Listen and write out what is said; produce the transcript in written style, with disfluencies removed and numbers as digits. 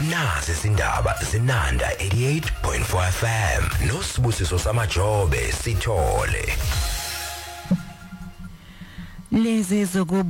Nazi izindaba zinanda 88.4 FM noSibusiso Samajobe Sithole. Lezi